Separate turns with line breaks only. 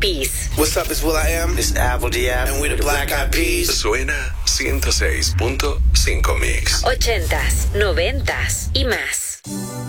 Peas.
What's up, it's will.i.am.
It's Apple Diab.
And we the Black Eyed Peas.
Suena 106.5 Mix.
80s, 90s y más.